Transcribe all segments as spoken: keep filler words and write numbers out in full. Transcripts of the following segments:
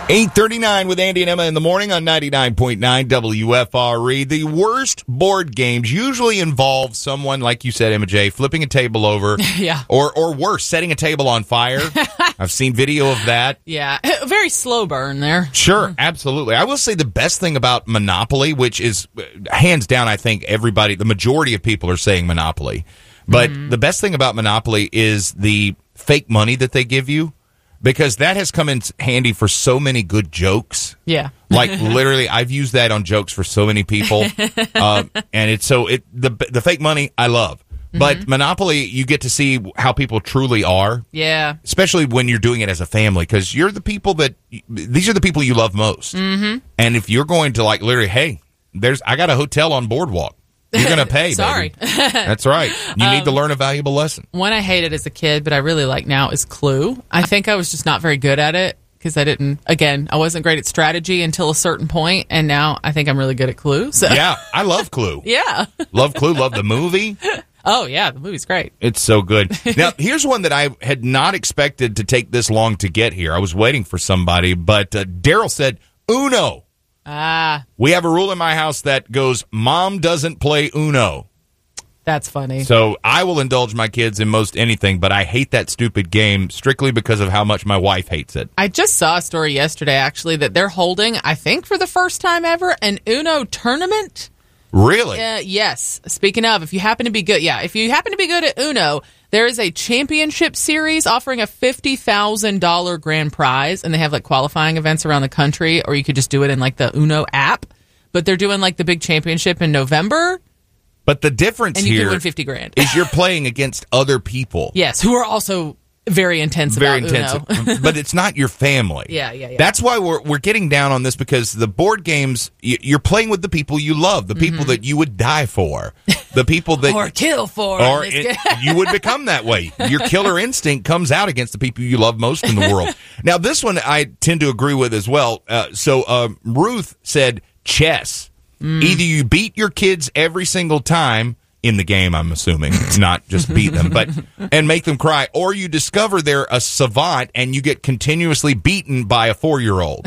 eight thirty-nine with Andy and Emma in the morning on ninety-nine point nine W F R E. The worst board games usually involve someone, like you said, Emma J., flipping a table over. Yeah. Or, or worse, setting a table on fire. I've seen video of that. Yeah. A very slow burn there. Sure, absolutely. I will say the best thing about Monopoly, which is hands down, I think everybody, the majority of people are saying Monopoly. But mm-hmm. the best thing about Monopoly is the fake money that they give you. Because that has come in handy for so many good jokes. Yeah. Like, literally, I've used that on jokes for so many people. Uh, and it's so, it the the fake money, I love. But mm-hmm. Monopoly, you get to see how people truly are. Yeah. Especially when you're doing it as a family. Because you're the people that, these are the people you love most. Mm-hmm. And if you're going to, like, literally, hey, there's I got a hotel on Boardwalk. You're going to pay, Sorry. baby. That's right. You um, need to learn a valuable lesson. One I hated as a kid, but I really like now is Clue. I think I was just not very good at it because I didn't, again, I wasn't great at strategy until a certain point, and now I think I'm really good at Clue. So. Yeah, I love Clue. Yeah. Love Clue, love the movie. Oh, yeah, the movie's great. It's so good. Now, here's one that I had not expected to take this long to get here. I was waiting for somebody, but uh, Daryl said, Uno. Ah. We have a rule in my house that goes, Mom doesn't play Uno. That's funny. So I will indulge my kids in most anything, but I hate that stupid game strictly because of how much my wife hates it. I just saw a story yesterday, actually, that they're holding, I think for the first time ever, an Uno tournament. Really? Uh, yes. Speaking of, if you happen to be good, yeah, if you happen to be good at Uno, there is a championship series offering a fifty thousand dollars grand prize, and they have like qualifying events around the country, or you could just do it in like the Uno app. But they're doing like the big championship in November. But the difference and you here can win fifty grand. is you're playing against other people. Yes, who are also very intense Very about intense. Uno. But it's not your family. Yeah, yeah, yeah. That's why we're we're getting down on this, because the board games, you're playing with the people you love, the people mm-hmm. that you would die for, the people that or kill for. Or it, you would become that way. Your killer instinct comes out against the people you love most in the world. Now, this one I tend to agree with as well. Uh, so uh, Ruth said chess. Mm. Either you beat your kids every single time in the game, I'm assuming, not just beat them, but and make them cry, or you discover they're a savant and you get continuously beaten by a four-year-old.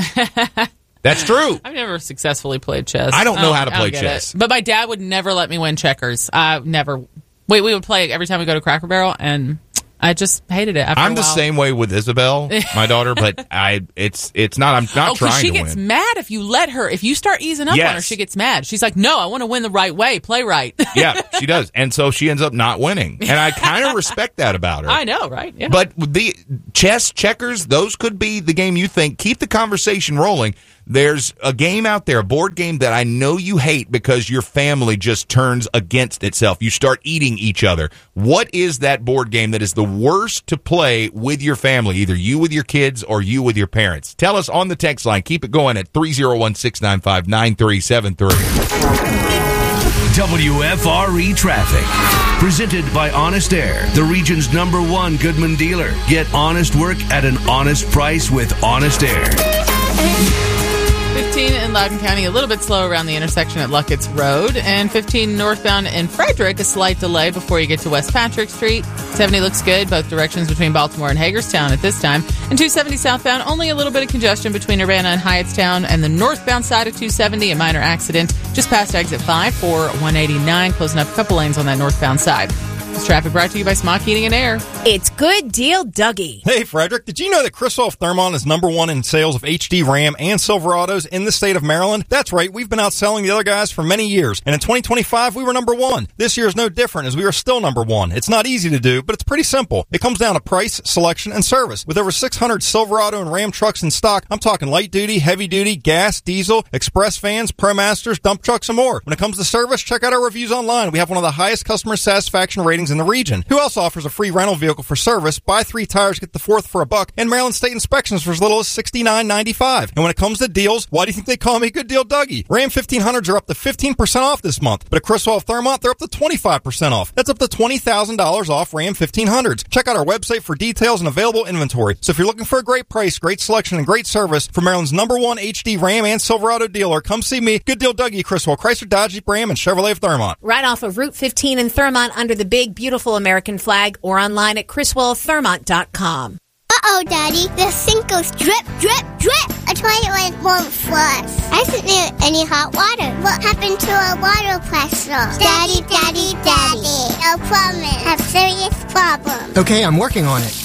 That's true. I've never successfully played chess. I don't know oh, how to play I don't chess. It. But my dad would never let me win checkers. I never. Wait, we would play every time we go to Cracker Barrel, and I just hated it. After I'm a the while. same way with Isabel, my daughter, but I it's it's not. I'm not oh, trying she to gets win. mad if you let her. If you start easing up yes. on her, she gets mad. She's like, "No, I want to win the right way. Play right." Yeah, she does, and so she ends up not winning, and I kind of respect that about her. I know, right? Yeah. But the chess, checkers, those could be the game you think. Keep the conversation rolling. There's a game out there, a board game that I know you hate because your family just turns against itself. You start eating each other. What is that board game that is the worst to play with your family, either you with your kids or you with your parents? Tell us on the text line. Keep it going at three oh one, six nine five, nine three seven three. W F R E Traffic. Presented by Honest Air, the region's number one Goodman dealer. Get honest work at an honest price with Honest Air. fifteen in Loudoun County, a little bit slow around the intersection at Luckett's Road. And fifteen northbound in Frederick, a slight delay before you get to West Patrick Street. seventy looks good, both directions between Baltimore and Hagerstown at this time. And two seventy southbound, only a little bit of congestion between Urbana and Hyattstown. And the northbound side of two seventy, a minor accident just past exit five for one eighty-nine, closing up a couple lanes on that northbound side. This traffic brought to you by Smock Heating and Air. It's Good Deal Dougie. Hey, Frederick, did you know that Criswell Thermont is number one in sales of H D Ram and Silverados in the state of Maryland? That's right, we've been outselling the other guys for many years, and in twenty twenty-five, we were number one. This year is no different, as we are still number one. It's not easy to do, but it's pretty simple. It comes down to price, selection, and service. With over six hundred Silverado and Ram trucks in stock, I'm talking light duty, heavy duty, gas, diesel, express vans, ProMasters, dump trucks, and more. When it comes to service, check out our reviews online. We have one of the highest customer satisfaction ratings in the region. Who else offers a free rental vehicle for service? Buy three tires, get the fourth for a buck, and Maryland State inspections for as little as sixty-nine ninety-five. And when it comes to deals, why do you think they call me Good Deal Dougie? Ram fifteen hundreds are up to fifteen percent off this month, but at Criswell Thermont, they're up to twenty-five percent off. That's up to twenty thousand dollars off Ram fifteen hundreds. Check out our website for details and available inventory. So if you're looking for a great price, great selection, and great service for Maryland's number one H D Ram and Silverado dealer, come see me, Good Deal Dougie, Criswell, Chrysler, Dodge, Jeep, Ram, and Chevrolet of Thermont. Right off of Route fifteen in Thermont under the big, beautiful American flag, or online at criswell thermont dot com. Uh-oh, Daddy. The sink goes drip, drip, drip. I toilet won't flush. I isn't there any hot water? What happened to our water pressure? Daddy, daddy, daddy. Our plumbers have serious problems. Okay, I'm working on it.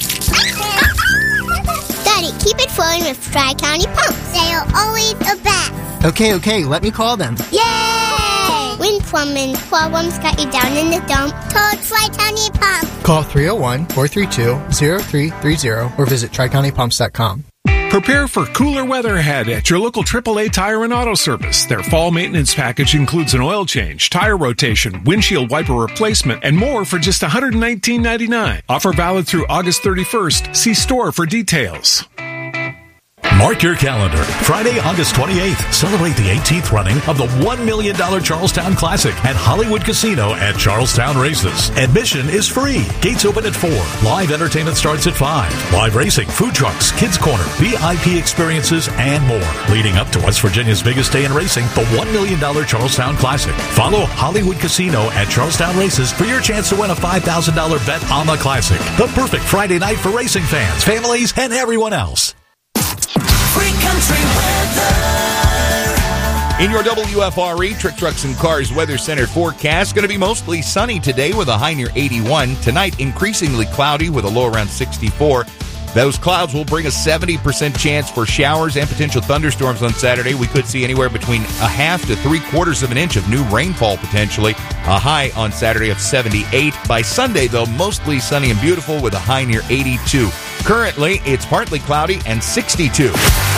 Daddy, keep it flowing with Tri-County Pumps. They are always the best. Okay, okay, let me call them. Yay! When plumbing problems got you down in the dump, call Tri-County Pumps. Call three oh one, four three two, oh three three oh or visit tri county pumps dot com. Prepare for cooler weather ahead at your local triple A Tire and Auto Service. Their fall maintenance package includes an oil change, tire rotation, windshield wiper replacement, and more for just one hundred nineteen ninety-nine. Offer valid through August thirty-first. See store for details. Mark your calendar. Friday, August twenty-eighth. Celebrate the eighteenth running of the one million dollars Charlestown Classic at Hollywood Casino at Charlestown Races. Admission is free. Gates open at four. Live entertainment starts at five. Live racing, food trucks, kids corner, V I P experiences, and more. Leading up to West Virginia's biggest day in racing, the one million dollars Charlestown Classic. Follow Hollywood Casino at Charlestown Races for your chance to win a five thousand dollars bet on the Classic. The perfect Friday night for racing fans, families, and everyone else. Free country weather. In your W F R E Trick Trucks and Cars Weather Center forecast, going to be mostly sunny today with a high near eighty-one. Tonight, increasingly cloudy with a low around sixty-four. Those clouds will bring a seventy percent chance for showers and potential thunderstorms on Saturday. We could see anywhere between a half to three quarters of an inch of new rainfall potentially. A high on Saturday of seventy-eight. By Sunday, though, mostly sunny and beautiful with a high near eighty-two. Currently, it's partly cloudy and sixty-two.